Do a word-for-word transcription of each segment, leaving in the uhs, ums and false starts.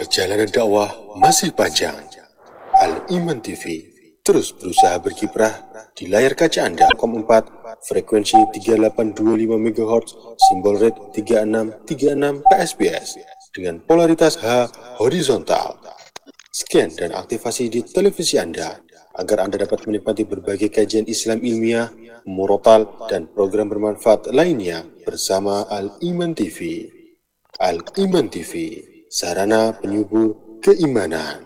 Perjalanan dakwah masih panjang. Al-Iman T V terus berusaha berkiprah di layar kaca Anda. Kom empat, frekuensi tiga delapan dua lima megahertz, simbol rate tiga enam tiga enam K S B S dengan polaritas H horizontal. Scan dan aktivasi di televisi Anda agar Anda dapat menikmati berbagai kajian Islam ilmiah, murotal, dan program bermanfaat lainnya bersama Al-Iman T V. Al-Iman T V, sarana penyubur keimanan.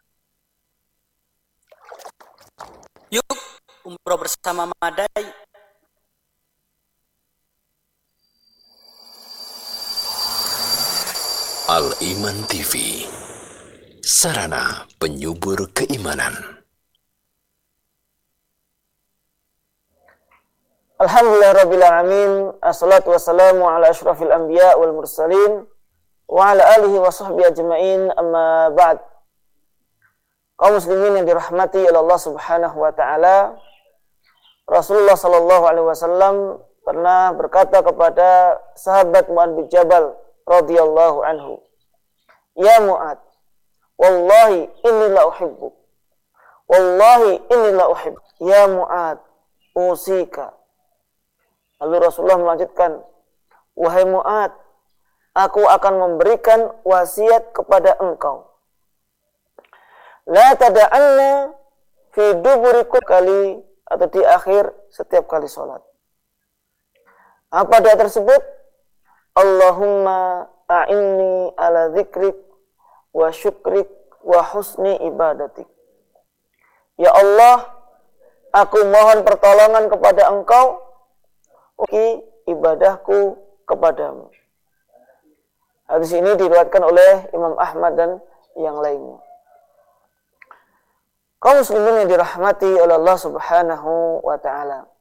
Yuk, umroh bersama Madai. Al-Iman T V, sarana penyubur keimanan. Alhamdulillahirrabbilalamin. Assalatu wassalamu ala ashrafil anbiya wal mursalin wa ala alihi wa sahbihi ajma'in, amma ba'd. Kaum muslimin yang dirahmati oleh Allah subhanahu wa ta'ala, Rasulullah sallallahu alaihi wasallam pernah berkata kepada sahabat Mu'adz bin Jabal radhiyallahu anhu, "Ya Mu'adz, wallahi inni la uhibbuk. Wallahi inni la uhibbuk. Ya Mu'adz, usika." Lalu Rasulullah melanjutkan, "Wahai Mu'adz, aku akan memberikan wasiat kepada engkau. La tada'anna fi duburi kali," atau di akhir setiap kali sholat. Apa doa tersebut? Allahumma a'inni ala dzikrik wa syukrik wa husni ibadatik. Ya Allah, aku mohon pertolongan kepada engkau, uki ibadahku kepadamu. Hadis ini diriwayatkan oleh Imam Ahmad dan yang lainnya. Kaum muslimin yang dirahmati oleh Allah Subhanahu wa ta'ala,